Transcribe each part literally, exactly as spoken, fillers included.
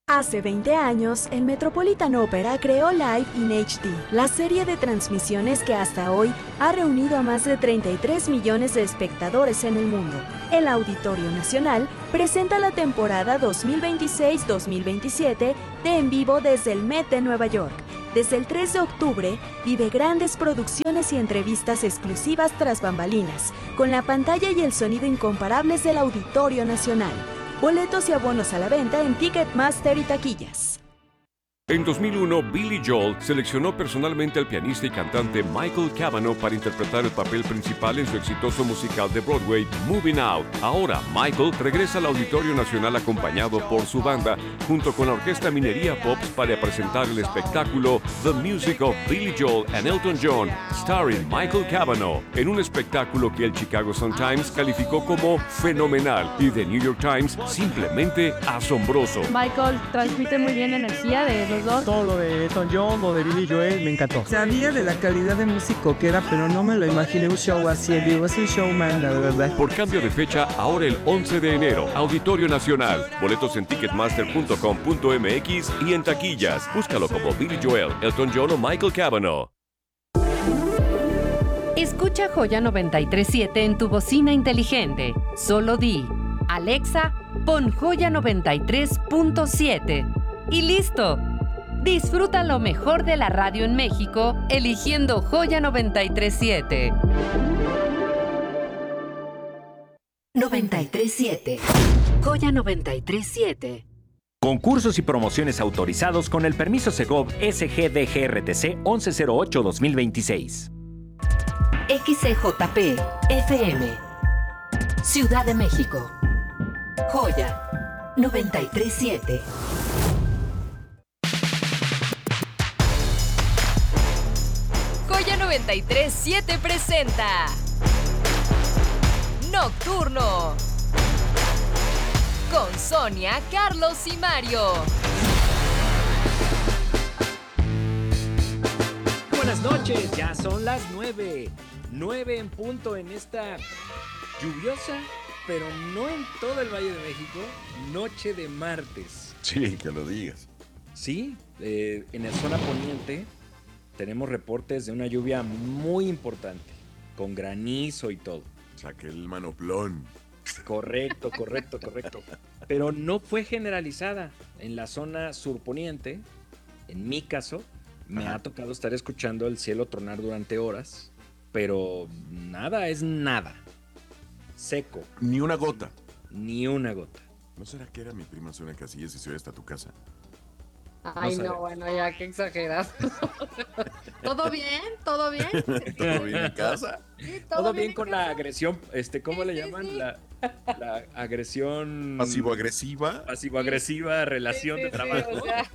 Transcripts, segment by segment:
Hace veinte años, el Metropolitan Opera creó Live in H D, la serie de transmisiones que hasta hoy ha reunido a más de treinta y tres millones de espectadores en el mundo. El Auditorio Nacional presenta la temporada dos mil veintiséis dos mil veintisiete de En Vivo desde el Met de Nueva York. Desde el tres de octubre, vive grandes producciones y entrevistas exclusivas tras bambalinas, con la pantalla y el sonido incomparables del Auditorio Nacional. Boletos y abonos a la venta en Ticketmaster y taquillas. En dos mil uno, Billy Joel seleccionó personalmente al pianista y cantante Michael Cavanaugh para interpretar el papel principal en su exitoso musical de Broadway, Moving Out. Ahora, Michael regresa al Auditorio Nacional acompañado por su banda, junto con la Orquesta Minería Pops, para presentar el espectáculo The Music of Billy Joel and Elton John, starring Michael Cavanaugh, en un espectáculo que el Chicago Sun-Times calificó como fenomenal y The New York Times simplemente asombroso. Michael transmite muy bien energía de los dos. Todo lo de Elton John, lo de Billy Joel, me encantó. Sabía de la calidad de músico que era, pero no me lo imaginé un show así en vivo. Es un showman, la verdad. Por cambio de fecha, ahora el once de enero, Auditorio Nacional. Boletos en ticketmaster punto com punto m x y en taquillas. Búscalo como Billy Joel, Elton John o Michael Cavanaugh. Escucha Joya noventa y tres punto siete en tu bocina inteligente. Solo di, Alexa, pon Joya noventa y tres punto siete. Y listo. Disfruta lo mejor de la radio en México, eligiendo Joya noventa y tres punto siete. noventa y tres punto siete. Joya noventa y tres punto siete. Concursos y promociones autorizados con el permiso Segov S G D G R T C once cero ocho dos mil veintiséis. X C J P F M Ciudad de México. Joya noventa y tres punto siete. Joya noventa y tres punto siete presenta Nocturno con Sonia, Carlos y Mario. Buenas noches, ya son las nueve. nueve en punto en esta lluviosa, pero no en todo el Valle de México, noche de martes. Sí, que lo digas. Sí, eh, en la zona poniente tenemos reportes de una lluvia muy importante, con granizo y todo. Saqué el manoplón. Correcto, correcto, correcto. Pero no fue generalizada. En la zona surponiente, en mi caso, me Ajá. ha tocado estar escuchando el cielo tronar durante horas, pero nada es nada. Seco. Ni una gota. Ni una gota. ¿No será que era mi prima Sonia Casillas y se oye hasta tu casa? Ay, no, no, bueno, ya, qué exageras. ¿Todo bien? ¿Todo bien? ¿Todo bien en casa? Sí, todo, ¿Todo bien, bien con casa? La agresión, este, ¿cómo sí, le llaman? Sí, sí. La, la agresión... ¿Pasivo-agresiva? Pasivo-agresiva, relación sí, sí, de trabajo. Sí, o sea...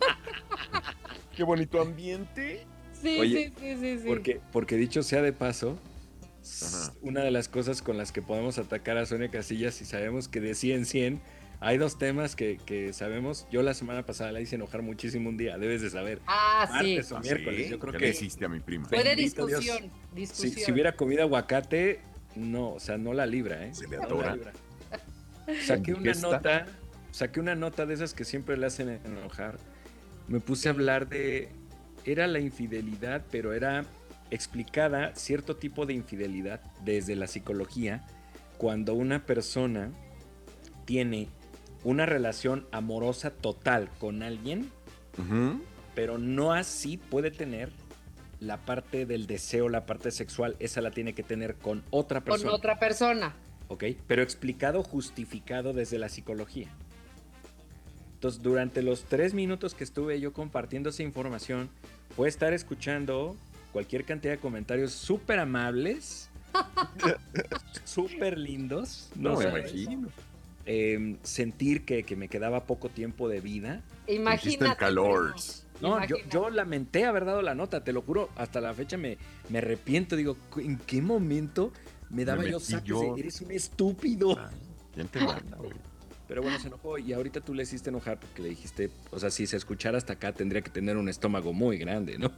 ¡Qué bonito ambiente! Sí, Oye, sí, sí, sí, sí. Porque, porque dicho sea de paso, Ajá. una de las cosas con las que podemos atacar a Sonia Casillas, y sabemos que de cien cien... Hay dos temas que, que sabemos. Yo la semana pasada la hice enojar muchísimo un día. Debes de saber. Ah, Martes sí. o miércoles. ¿Sí? Yo creo ¿Qué que le hiciste a mi prima? Fue de discusión. discusión. Si, si hubiera comido aguacate, no, o sea, no la libra, ¿eh? Se le atora. No saqué una nota, saqué una nota de esas que siempre le hacen enojar. Me puse a hablar de... Era la infidelidad, pero era explicada cierto tipo de infidelidad desde la psicología, cuando una persona tiene una relación amorosa total con alguien, uh-huh. pero no así puede tener la parte del deseo, la parte sexual, esa la tiene que tener con otra persona. Con otra persona. Ok, pero explicado, justificado desde la psicología. Entonces, durante los tres minutos que estuve yo compartiendo esa información, fue estar escuchando cualquier cantidad de comentarios súper amables, súper lindos. No, me imagino. Eh, sentir que, que me quedaba poco tiempo de vida. Imagínate. El calor. No, yo, yo lamenté haber dado la nota, te lo juro, hasta la fecha me, me arrepiento. Digo, ¿en qué momento me daba me yo saques yo... de, eres un estúpido? Ay, ¿quién te manda, güey? Pero bueno, se enojó y ahorita tú le hiciste enojar porque le dijiste, o sea, si se escuchara hasta acá tendría que tener un estómago muy grande, ¿no?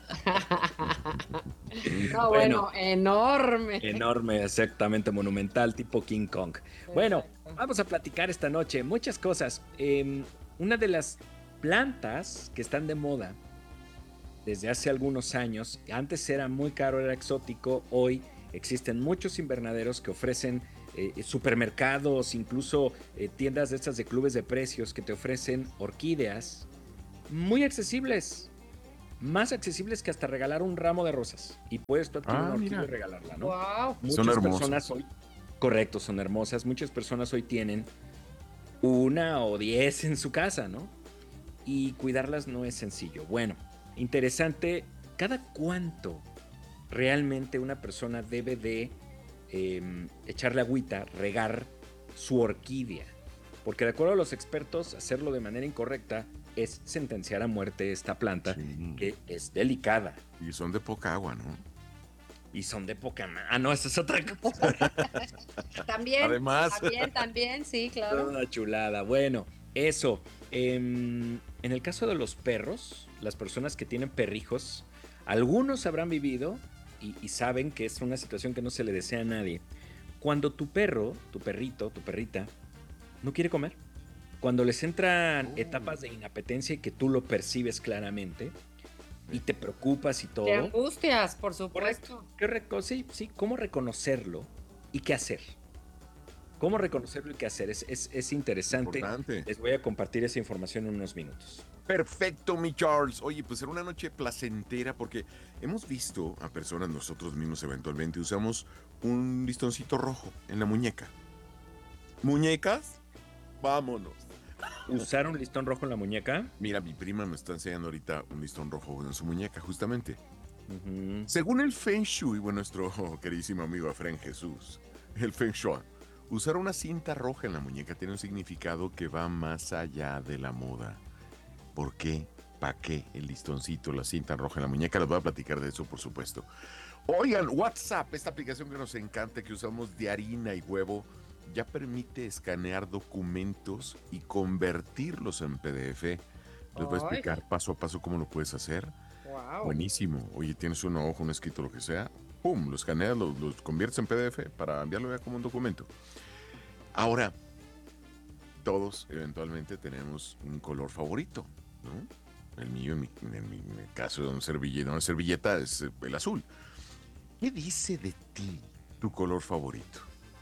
No, bueno, bueno, enorme. Enorme, exactamente, monumental, tipo King Kong. Bueno, vamos a platicar esta noche muchas cosas. Eh, una de las plantas que están de moda desde hace algunos años, antes era muy caro, era exótico, hoy existen muchos invernaderos que ofrecen eh, supermercados, incluso eh, tiendas de estas de clubes de precios que te ofrecen orquídeas muy accesibles, más accesibles que hasta regalar un ramo de rosas. Y puedes tú adquirir Ah, una orquídea mira. y regalarla, ¿no? Wow. Muchas Son hermosas. personas hoy, correcto, son hermosas. Muchas personas hoy tienen una o diez en su casa, ¿no? Y cuidarlas no es sencillo. Bueno, interesante. ¿Cada cuánto realmente una persona debe de eh, echarle agüita, regar su orquídea? Porque de acuerdo a los expertos, hacerlo de manera incorrecta es sentenciar a muerte esta planta, Sí. que es delicada. Y son de poca agua, ¿no? Y son de poca... ma- Ah, no, esa es otra cosa. También. Además. También, también, sí, claro. Una chulada. Bueno, eso. em, en el caso de los perros, las personas que tienen perrijos, algunos habrán vivido y, y saben que es una situación que no se le desea a nadie. Cuando tu perro, tu perrito, tu perrita, no quiere comer, cuando les entran etapas de inapetencia y que tú lo percibes claramente y te preocupas y todo. Te angustias, por supuesto. ¿Qué reco- sí, sí, ¿cómo reconocerlo y qué hacer? ¿Cómo reconocerlo y qué hacer? Es, es, es interesante. Importante. Les voy a compartir esa información en unos minutos. Perfecto, mi Charles. Oye, pues era una noche placentera porque hemos visto a personas, nosotros mismos eventualmente usamos un listoncito rojo en la muñeca. ¿Muñecas? Vámonos. ¿Usar un listón rojo en la muñeca? Mira, mi prima me está enseñando ahorita un listón rojo en su muñeca, justamente. Ujú. Según el Feng Shui, bueno, nuestro queridísimo amigo Efraín Jesús, el Feng Shui, usar una cinta roja en la muñeca tiene un significado que va más allá de la moda. ¿Por qué? ¿Para qué el listoncito, la cinta roja en la muñeca? Les voy a platicar de eso, por supuesto. Oigan, WhatsApp, esta aplicación que nos encanta, que usamos de harina y huevo, ya permite escanear documentos y convertirlos en P D F. Les voy a Ay. explicar paso a paso cómo lo puedes hacer. Wow. Buenísimo. Oye, tienes una hoja, un escrito, lo que sea. ¡Pum! Lo escaneas, lo, lo conviertes en P D F para enviarlo ya como un documento. Ahora, todos eventualmente tenemos un color favorito, ¿no? El mío, en mi, en mi- en el caso de una servilleta, una servilleta es eh, el azul. ¿Qué dice de ti tu color favorito?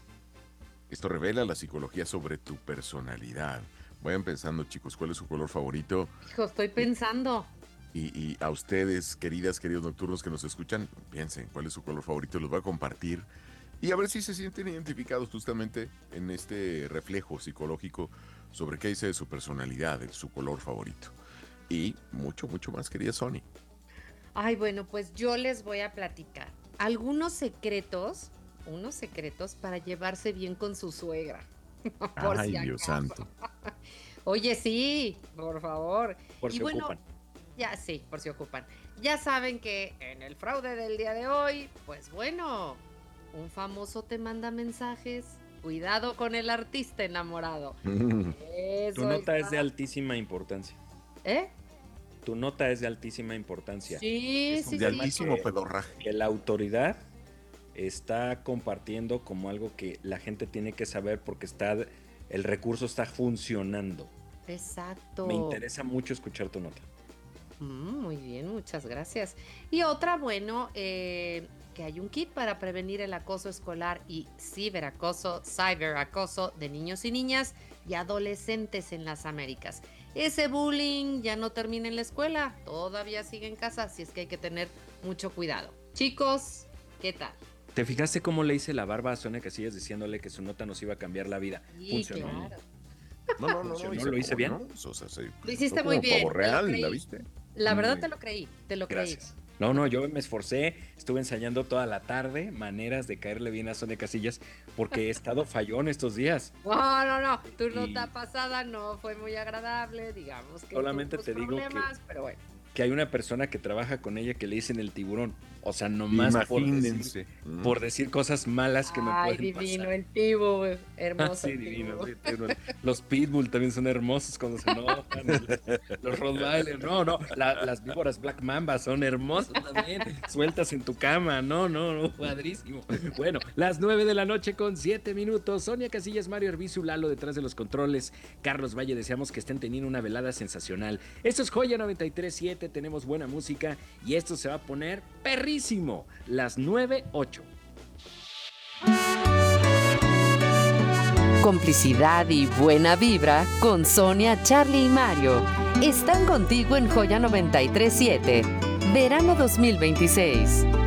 Esto revela la psicología sobre tu personalidad. Vayan pensando, chicos, ¿cuál es su color favorito? Hijo, estoy pensando. Y, y a ustedes, queridas, queridos nocturnos que nos escuchan, piensen cuál es su color favorito, los voy a compartir y a ver si se sienten identificados justamente en este reflejo psicológico sobre qué dice de su personalidad, de su color favorito. Y mucho, mucho más, querida Sony. Ay, bueno, pues yo les voy a platicar algunos secretos, unos secretos para llevarse bien con su suegra. Por Ay, si Dios acaso. santo. Oye, sí, por favor. Por Y si bueno, ocupan. Ya, sí, por si ocupan. Ya saben que en el fraude del día de hoy, pues bueno, un famoso te manda mensajes. Cuidado con el artista enamorado. Eso Tu nota es está- de altísima importancia. ¿Eh? Tu nota es de altísima importancia. Sí, Es un sí, De sí. altísimo pedorraje. Que la autoridad está compartiendo como algo que la gente tiene que saber porque está, el recurso está funcionando. Exacto. Me interesa mucho escuchar tu nota. Mm, muy bien, muchas gracias. Y otra, bueno, eh, que hay un kit para prevenir el acoso escolar y ciberacoso, cyberacoso de niños y niñas y adolescentes en las Américas. Ese bullying ya no termina en la escuela, todavía sigue en casa, así es que hay que tener mucho cuidado. Chicos, ¿qué tal? ¿Te fijaste cómo le hice la barba a Sonia Casillas diciéndole que su nota nos iba a cambiar la vida? Sí, Funcionó. claro. No, no, no, Funcionó, no. ¿lo hice bien? O sea, se- Lo hiciste fue muy como bien, pavo te lo real, creí. ¿la viste? La verdad Muy te lo creí, te lo Gracias. creí. No, no, yo me esforcé, estuve ensayando toda la tarde maneras de caerle bien a Sonia Casillas porque he estado fallón estos días. No, no, no, tu Y- nota pasada no fue muy agradable, digamos que Solamente tuvo te digo que- problemas, pero bueno. que hay una persona que trabaja con ella que le dicen el tiburón. O sea, nomás por decir, por decir cosas malas que me Ay, pueden divino, pasar. el tibu, hermoso. Ah, sí, el divino, tibu. sí, divino. Los pitbull también son hermosos cuando se enojan. Los rottweiler, no, no. La, las víboras black mamba son hermosas también. Sueltas en tu cama, no, no, no, padrísimo. Bueno, las nueve de la noche con siete minutos. Sonia Casillas, Mario Arbizu, Lalo detrás de los controles. Carlos Valle, deseamos que estén teniendo una velada sensacional. Esto es Joya noventa y tres punto siete, tenemos buena música y esto se va a poner perrísimo. Las nueve ocho. Complicidad y buena vibra con Sonia, Charlie y Mario. Están contigo en Joya noventa y tres punto siete, verano dos mil veintiséis.